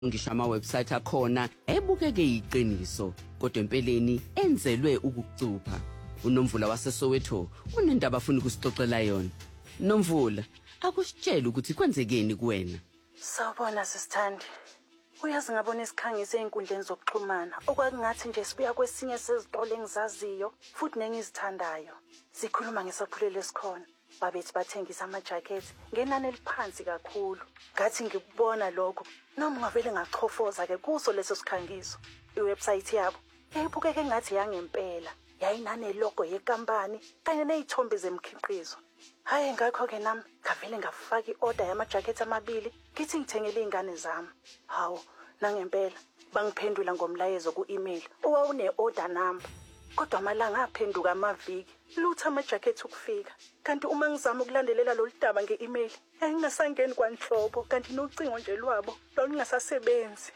ngisho ama-website akhona ebukeke yiqiniso kodwa empeleni enzelwe ukukucupha. uNomvula waseSoweto unendaba afuna ukusixoxela yona. Nomvula, akusitshela ukuthi kwenzekeni kuwena. Sawubona sisithandi. Uyazi ngabona isikhangise einkundleni zokuxhumana okwakungathi nje sibuya kwesinye sezitolo engizaziyo futhi nengizithandayo. Sikhuluma ngesaphulelo esikhona. Babethi bathengisa ama-jacket ngenani eliphansi kakhulu. Ngathi ngikubona lokho noma ngavele ngachofoza ke kuso leso sikhangiso. Iwebsite yabo yayibukeke ngathi yangempela. Yayinane logo yekampani kanye nezithombe zemkhiqizo. Hayi ngakho ke nami ngavele ngafaka iorder yama-jacket amabili ngithi ngithengele izingane zami. Hawu nangempela bangiphendula ngomlayezo ku-email owawune-order number. Kodwa amalanga aphenduka amaviki lutho ama-jacket ukufika. Kanti uma ngizama ukulandelela lolu daba nge-email ngingasangeni kwanhlobo kanti nocingo nje lwabo lolungasasebenzi.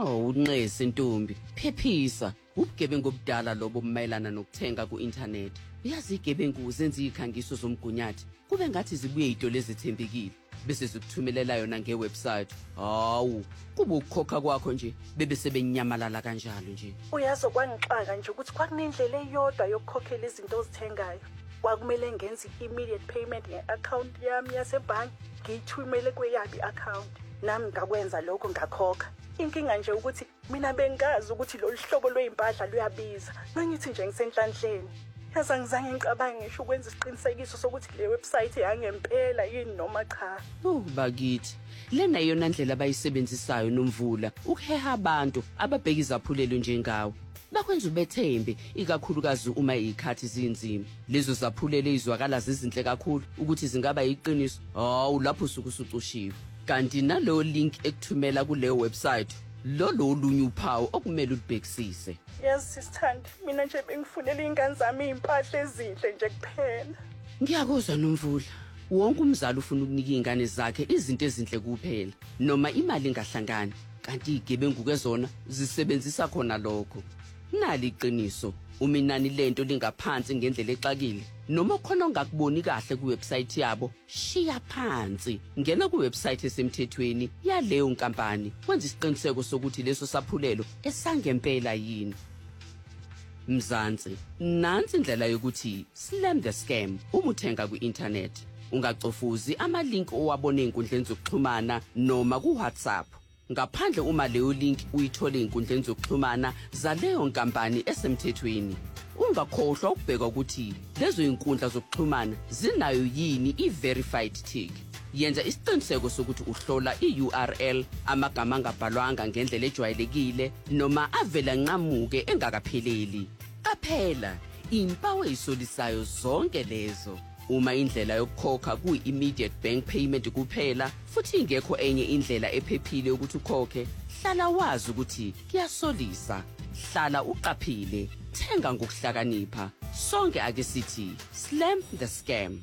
Unqese Ntombi, phephisa. Ubugebengu obudala lobo bumayelana nokuthenga ku-internet. Uyazi igebengu zenza izikhangiso zomgunyathi kube ngathi zibuye izitolo ezithembekile bese zikuthumelela yona ngewebsite. Hawu, kuba ukukhokha kwakho nje bebe sebenyamalala kanjalo nje. Uyazi kwangixaka nje ukuthi kwakunendlela eyodwa yokukhokhela izinto ozithengayo. Kwakumele ngenze immediate payment nge-account yami yasebhanki ngiyithumele kweyabi account. Nami ngakwenza lokho ngakhokha. Inkinga nje ukuthi mina bengazi ukuthi lolu hlobo lwezimpahla luyabiza. Ngithi nje ngisenhlanhleni. Yazi angizange ngicabange ngisho ukwenza isiqinisekiso sokuthi le website yangempela yini noma cha. Bakithi, lena iyona ndlela abayisebenzisayo Nomvula ukuheha abantu ababheka izaphulelo njengawe. Bakwenza ubethembe ikakhulukazi uma izikhathi zinzima. Lezo zaphulelo izwakala zizinhle kakhulu ukuthi zingaba yiqiniso. Hawu lapho usukusucushiwe. Kanti nalo link ekuthumela kuleyo website lolo olunye uphawu okumele ulibhekisise. Yazi sisithandi, mina nje bengifunela izingane zami izimpahla ezinhle nje kuphela. Ngiyakuzwa Nomvula. Wonke umzali ufuna ukunika izingane zakhe izinto ezinhle kuphela noma imali ingahlangani, kanti igebengu kezona zisebenzisa khona lokho. Nali iqiniso, uminani lento lingaphansi ngendlela exakile noma khona ongakuboni kahle kuwebsite yabo, shiya phansi. Ngena kuwebsite esemthethweni yaleyo nkampani, wenza isiqiniseko sokuthi leso saphulelo esangempela yini. Mzansi, nansi indlela yokuthi slam the scam uma uthenga ku-internet. Ungacofuzi ama-link owabona einkundleni zokuxhumana noma ku-WhatsApp. Ngaphandle uma leyo link uyithole einkundleni zokuxhumana zaleyo nkampani esemthethweni. Ungakhohlwa ukubheka ukuthi lezo inkundla zokuxhumana zinayo yini i-verified tick. Yenza isiqiniseko sokuthi uhlola i-URL, amagama angabhalwanga ngendlela ejwayelekile noma avela nqamuke engakapheleli. Qaphela, impawu ezisolisayo zonke lezo. Uma indlela yokukhokha kuyi-immediate bank payment kuphela futhi ingekho enye indlela ephephile ukuthi ukhokhe, hlala wazi ukuthi kuyasolisa. Hlala uqaphile, thenga ngokuhlakanipha. Sonke ake sithi slam the scam.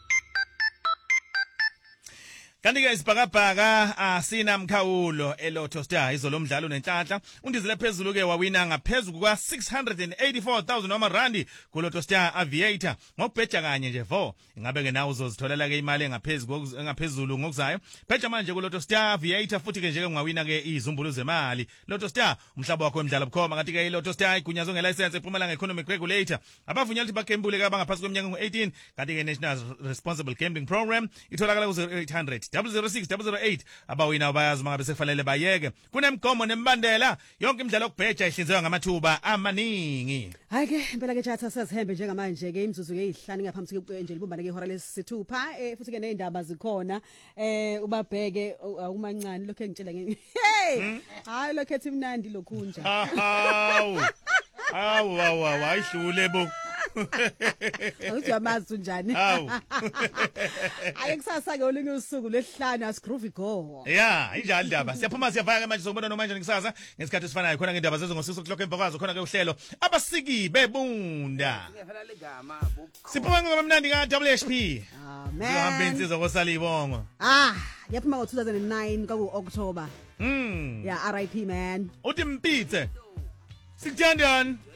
Kanti ke isibhakabhaka asina mkhawulo eLotto Star izolo umdlalo nenhlanhla undizile phezulu ke wawina ngaphezulu kwa 684,000 wamarandi kuLotto Star Aviator ngokubheja kanye nje vo. Ingabe ke nawe uzozitholela ke imali engaphezulu ngokuzayo. Bheja manje kuLotto Star Aviator futhi ke nje ngawina ke izumbulu zemali. Lotto Star umhlaba wakho wemidlalo bukhoma kanti ke iLotto Star igunyazwe ngelicense ePhumalanga Economic Regulator. Abavunyelwa ukuthi bagembule ke abangaphansi kweminyaka ngo-18 kanti ke National Responsible Gambling Program itholakala ku-0800 006 abawina bayazi mangabe sekufanele bayeke. Kunemgomo nemibandela yonke imidlalo yokubheja ihlinzekwa ngamathuba amaningi. Hayi ke impela ke chatha sesihembe njengamanje ke imizuzu ke ezihlanu ngaphambi nje libumbana ke ihora lesithupha futhi ke nezindaba zikhona ubabheke umancane lokho engitshela hey hayi lokho ethi mnandi lokhunja hawu ayihlule bo Awujamazi njani? Hawu. Ayikusasa ke olunye usuku lesihlanu asigroove go. Yeah, injalo indaba. Siyaphuma siyavaya ke manje sokubona nomanje ngikusasa ngesikhathi esifanayo khona ngendaba zezo ngo6 o'clock emva kwazo khona ke uhlelo abasiki bebunda. Ngiyafana legama Siphuma ngomnandi ka WHP. Man. Uhamba insizwa kosalibongo. Yaphuma ngo2009 ka October. Yeah, RIP man. Uthi mpitse. Sikuthandani?